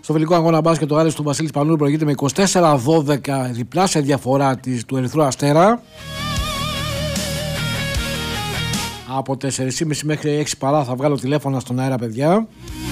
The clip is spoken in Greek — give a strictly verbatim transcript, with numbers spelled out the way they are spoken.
Στο φιλικό αγώνα μπάσκετ, ο Άρης του Βασίλη Πανούρου προηγείται με είκοσι τέσσερα δώδεκα, διπλάσια διαφορά της του Ερυθρού Αστέρα. Από τέσσερις και μισή μέχρι έξι παρά θα βγάλω τηλέφωνα στον αέρα, παιδιά.